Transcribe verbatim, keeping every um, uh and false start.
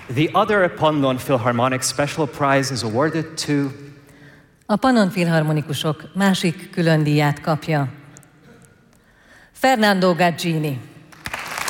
The other Pannon Philharmonic Special Prize is awarded to A Pannon Filharmonikusok másik külön díját kapja Fernando Gaggini.